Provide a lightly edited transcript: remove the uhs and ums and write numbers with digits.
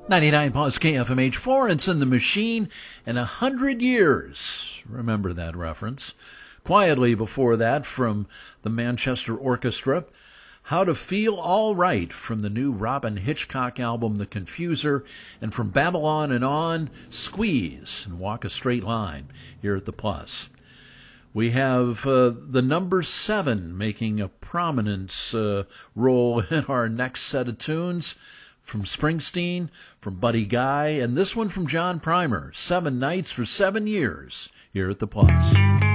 99 plus KFMH, Florence and the Machine, and 100 Years. Remember that reference. Quietly before that, from the Manchester Orchestra, How to Feel All Right from the new Robin Hitchcock album, The Confuser, and from Babylon and On, Squeeze and Walk a Straight Line here at the Plus. We have the number 7 making a prominence role in our next set of tunes. From Springsteen, from Buddy Guy, and this one from John Primer, 7 Nights for 7 Years here at the Plus.